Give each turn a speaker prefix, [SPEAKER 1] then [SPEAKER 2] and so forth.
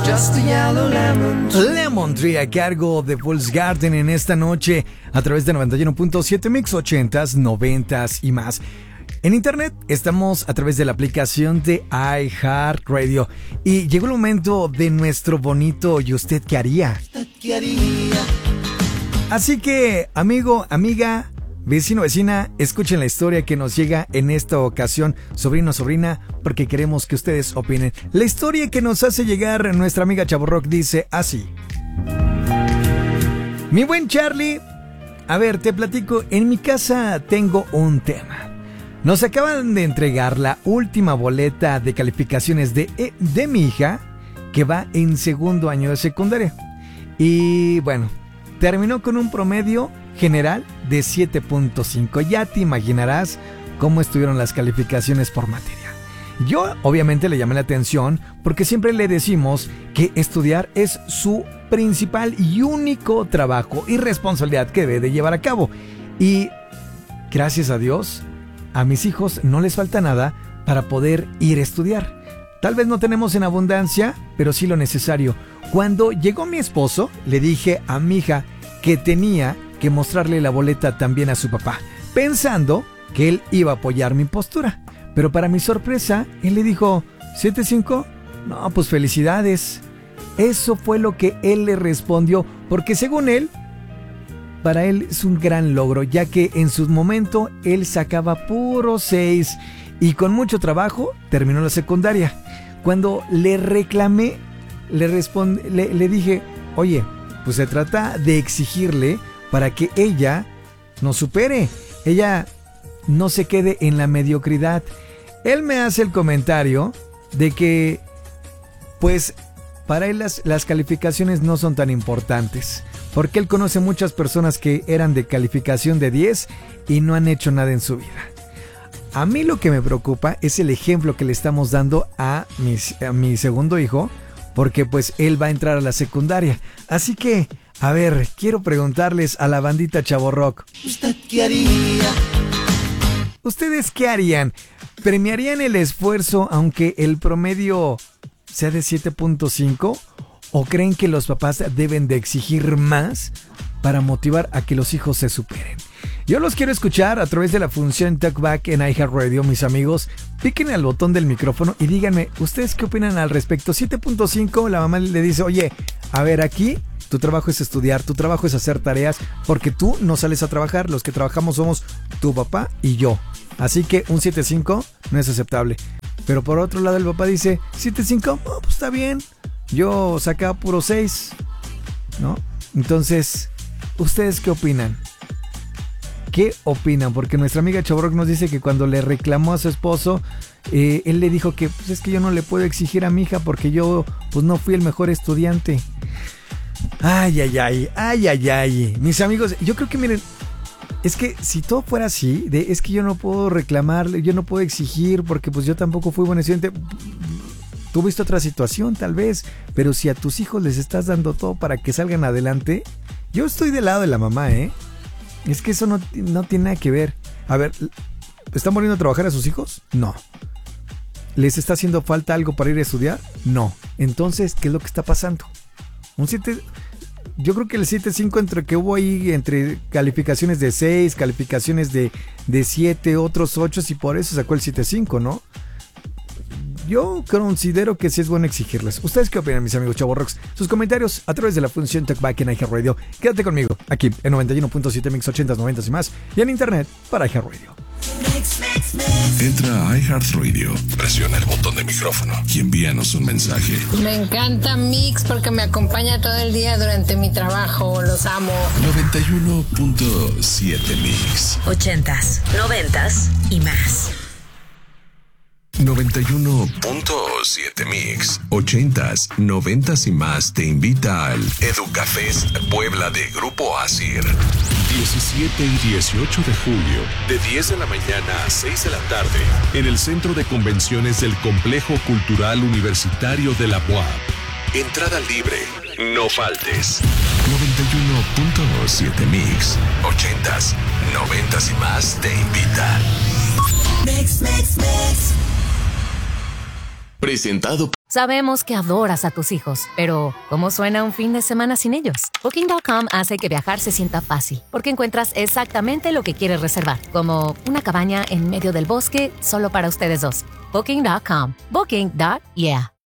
[SPEAKER 1] just a yellow lemon tree.
[SPEAKER 2] Lemon Tree a cargo de Fool's Garden en esta noche a través de 91.7 Mix 80s, 90s y más. En internet estamos a través de la aplicación de iHeartRadio y llegó el momento de nuestro bonito ¿y usted qué haría? Así que, amigo, amiga, vecino, vecina, escuchen la historia que nos llega en esta ocasión, sobrino, sobrina, porque queremos que ustedes opinen. La historia que nos hace llegar nuestra amiga Chaborrock dice así. Mi buen Charlie, a ver, te platico, en mi casa tengo un tema. Nos acaban de entregar la última boleta de calificaciones de mi hija, que va en segundo año de secundaria. Y bueno, terminó con un promedio general de 7.5. Ya te imaginarás cómo estuvieron las calificaciones por materia. Yo obviamente le llamé la atención porque siempre le decimos que estudiar es su principal y único trabajo y responsabilidad que debe de llevar a cabo. Y gracias a Dios, a mis hijos no les falta nada para poder ir a estudiar. Tal vez no tenemos en abundancia, pero sí lo necesario. Cuando llegó mi esposo, le dije a mi hija que tenía que mostrarle la boleta también a su papá, pensando que él iba a apoyar mi postura. Pero para mi sorpresa, él le dijo, ¿7.5? No, pues felicidades. Eso fue lo que él le respondió, porque según él, para él es un gran logro, ya que en su momento él sacaba puro 6 y con mucho trabajo terminó la secundaria. Cuando le reclamé, le dije, oye, pues se trata de exigirle para que ella nos supere, ella no se quede en la mediocridad. Él me hace el comentario de que, pues, para él las calificaciones no son tan importantes, porque él conoce muchas personas que eran de calificación de 10 y no han hecho nada en su vida. A mí lo que me preocupa es el ejemplo que le estamos dando a mi segundo hijo, porque pues él va a entrar a la secundaria. Así que, a ver, quiero preguntarles a la bandita Chaborrock,
[SPEAKER 1] ¿Usted qué haría?
[SPEAKER 2] ¿ustedes qué harían? ¿Premiarían el esfuerzo aunque el promedio sea de 7.5? ¿O creen que los papás deben de exigir más para motivar a que los hijos se superen? Yo los quiero escuchar a través de la función Talkback en iHeartRadio, mis amigos. Piquen al botón del micrófono y díganme, ¿ustedes qué opinan al respecto? 7.5, la mamá le dice, oye, a ver, aquí tu trabajo es estudiar, tu trabajo es hacer tareas, porque tú no sales a trabajar, los que trabajamos somos tu papá y yo. Así que un 7.5 no es aceptable. Pero por otro lado el papá dice, 7.5, oh, pues está bien, yo sacaba puro 6, ¿no? Entonces, ¿ustedes qué opinan? ¿Qué opinan? Porque nuestra amiga Chaborrock nos dice que cuando le reclamó a su esposo, él le dijo que pues es que yo no le puedo exigir a mi hija porque yo pues no fui el mejor estudiante. Ay, ay, ay, ay, ay, ay. Mis amigos, yo creo que miren, es que si todo fuera así, es que yo no puedo reclamarle, yo no puedo exigir porque pues yo tampoco fui buen estudiante. Tuviste otra situación tal vez, pero si a tus hijos les estás dando todo para que salgan adelante, yo estoy del lado de la mamá, ¿eh? Es que eso no tiene nada que ver. A ver, ¿están poniendo a trabajar a sus hijos? No. ¿Les está haciendo falta algo para ir a estudiar? No. Entonces, ¿qué es lo que está pasando? Un 7... Yo creo que el 7.5 entre que hubo ahí, entre calificaciones de 6, calificaciones de 7, otros 8, y por eso sacó el 7.5, ¿no? Yo considero que sí es bueno exigirles. ¿Ustedes qué opinan, mis amigos Chaborrocks? Sus comentarios a través de la función Talkback en iHeartRadio. Quédate conmigo, aquí en 91.7 Mix 80s, 90s y más. Y en internet para iHeartRadio.
[SPEAKER 3] Entra a iHeartRadio, presiona el botón de micrófono y envíanos un mensaje.
[SPEAKER 4] Me encanta Mix porque me acompaña todo el día durante mi trabajo. Los amo.
[SPEAKER 3] 91.7 Mix
[SPEAKER 5] 80s, 90s y más.
[SPEAKER 3] 91.7 Mix 80s, 90s y más te invita al Educafest Puebla de Grupo ASIR. 17 y 18 de julio, de 10 de la mañana a 6 de la tarde, en el Centro de Convenciones del Complejo Cultural Universitario de la UAP. Entrada libre, no faltes. 91.7 Mix 80s, 90s y más te invita.
[SPEAKER 1] Mix.
[SPEAKER 3] Presentado
[SPEAKER 6] Sabemos que adoras a tus hijos, pero ¿cómo suena un fin de semana sin ellos? Booking.com hace que viajar se sienta fácil, porque encuentras exactamente lo que quieres reservar, como una cabaña en medio del bosque solo para ustedes dos. Booking.com. Booking.yeah.